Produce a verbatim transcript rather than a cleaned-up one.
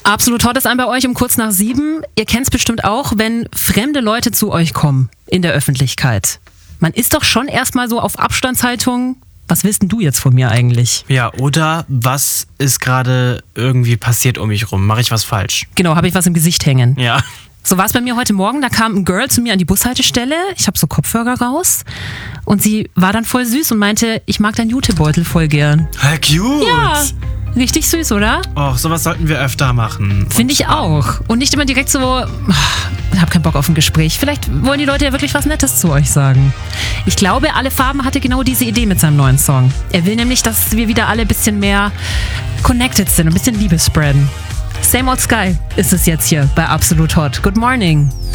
Absolut Hot ist an bei euch um kurz nach sieben. Ihr kennt es bestimmt auch, wenn fremde Leute zu euch kommen in der Öffentlichkeit. Man ist doch schon erstmal so auf Abstandshaltung. Was willst denn du jetzt von mir eigentlich? Ja, oder was ist gerade irgendwie passiert um mich rum? Mache ich was falsch? Genau, habe ich was im Gesicht hängen. Ja. So war es bei mir heute Morgen, da kam ein Girl zu mir an die Bushaltestelle, ich habe so Kopfhörer raus und sie war dann voll süß und meinte, ich mag deinen Jutebeutel voll gern. Hey, cute! Ja, richtig süß, oder? Och, sowas sollten wir öfter machen. Finde ich auch. Und nicht immer direkt so, ich habe keinen Bock auf ein Gespräch. Vielleicht wollen die Leute ja wirklich was Nettes zu euch sagen. Ich glaube, Alle Farben hatte genau diese Idee mit seinem neuen Song. Er will nämlich, dass wir wieder alle ein bisschen mehr connected sind, ein bisschen Liebe spreaden. Same Old Sky ist es jetzt hier bei Absolut Hot. Good morning.